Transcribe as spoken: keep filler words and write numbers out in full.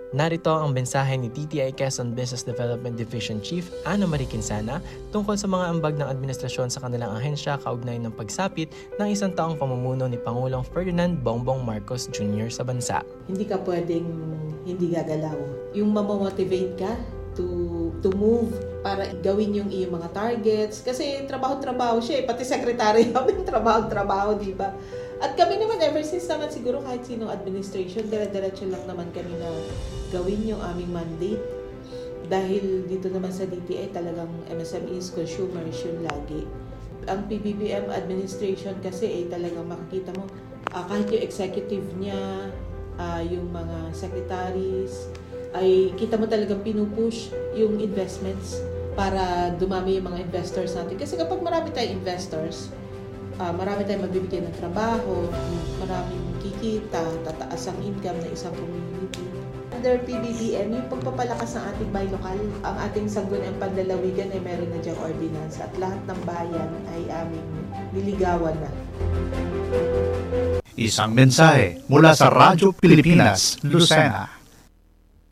Narito ang mensahe ni T T I Quezon Business Development Division Chief Ana Marie Quinsana tungkol sa mga ambag ng administrasyon sa kanilang ahensya kaugnay ng pagsapit ng isang taong pamumuno ni Pangulong Ferdinand Bongbong Marcos Junior sa bansa. Hindi ka pwedeng hindi gagalaw. Yung mamomotivate ka to to move para gawin yung iyong mga targets. Kasi trabaho-trabaho siya eh. Pati secretary namin trabaho-trabaho, di ba? At kami naman, ever since naman siguro kahit sinong administration, dire-diretso lang naman kami na gawin yung aming mandate. Dahil dito naman sa D T I, talagang M S M Es, consumers yun lagi. Ang P B B M administration kasi ay eh, talagang makikita mo, uh, kahit yung executive niya, uh, yung mga secretaries, ay kita mo talagang pinupush yung investments para dumami yung mga investors natin. Kasi kapag marami tayong investors, Uh, marami tayong magbibigay ng trabaho, maraming kikita, tataas ang income ng isang community. Under P B B M, yung pagpapalakas ng ating bahay lokal, ang ating Sangguniang Panlalawigan ay meron na diyang ordinansa at lahat ng bayan ay aming niligawan na. Isang mensahe mula sa Radyo Pilipinas, Lucena.